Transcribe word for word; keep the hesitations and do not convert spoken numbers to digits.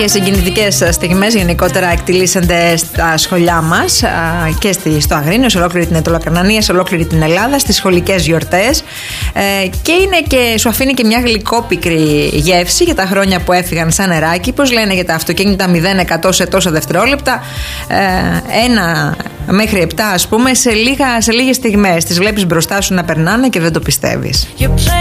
και συγκινητικές στιγμές γενικότερα εκτιλήσονται στα σχολιά μας και στο Αγρίνιο, σε ολόκληρη την Αιτωλοκρανανία, σε ολόκληρη την Ελλάδα, στις σχολικές γιορτές. Και, είναι και σου αφήνει και μια γλυκόπικρη γεύση για τα χρόνια που έφυγαν σαν νεράκι. Πώς λένε για τα αυτοκίνητα μηδέν εκατό σε τόσα δευτερόλεπτα, ένα μέχρι επτά ας πούμε, σε, λίγα, σε λίγες στιγμές. Τις βλέπεις μπροστά σου να περνάνε και δεν το πιστεύεις.